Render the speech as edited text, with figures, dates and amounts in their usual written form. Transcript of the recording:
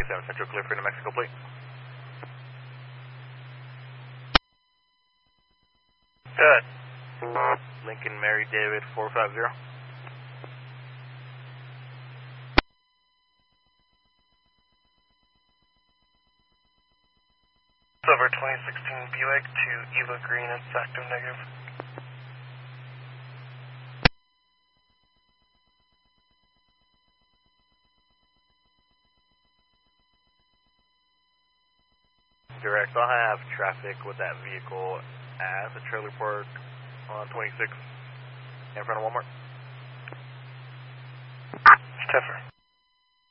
27 Central, clear for New Mexico, please. Good. Lincoln Mary David 450. Silver 2016 Buick to Eva Green, it's active negative. Direct, I'll have traffic with that vehicle at the trailer park on 26 in front of Walmart. Steffer.